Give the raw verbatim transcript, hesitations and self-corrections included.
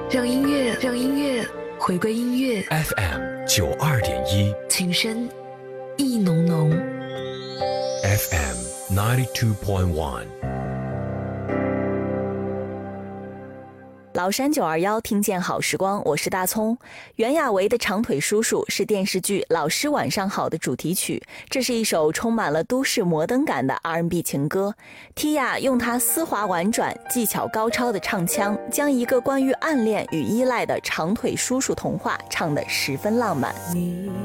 让音乐，让音乐回归音乐。 F M 九二点一， 情深意浓浓。 F M ninety two point one。 老山九二幺听见好时光，我是大葱。袁娅维的长腿叔叔是电视剧《老师晚上好》的主题曲，这是一首充满了都市摩登感的 R and B 情歌。Tia 用她丝滑婉转、技巧高超的唱腔，将一个关于暗恋与依赖的长腿叔叔童话唱得十分浪漫。